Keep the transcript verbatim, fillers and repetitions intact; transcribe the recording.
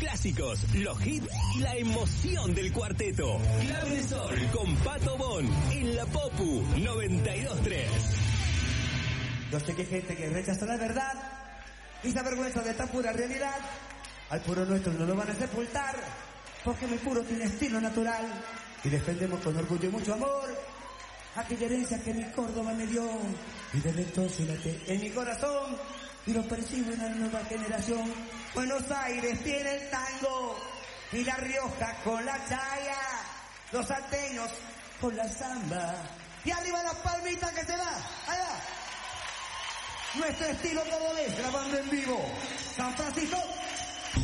clásicos, los hits y la emoción del cuarteto. Clave de Sol con Pato Bon en la Popu noventa y dos tres. Yo sé que hay gente que rechaza la verdad y se avergüenza de esta pura realidad. Al puro nuestro no lo van a sepultar, porque mi puro tiene estilo natural. Y defendemos con orgullo y mucho amor aquella herencia que mi Córdoba me dio. Y desde entonces late en mi corazón y lo percibo en la nueva generación. Buenos Aires tiene el tango y La Rioja con la chaya, los salteños con la samba y arriba la palmita que se va, allá. Nuestro estilo cordobés grabando en vivo. San Francisco.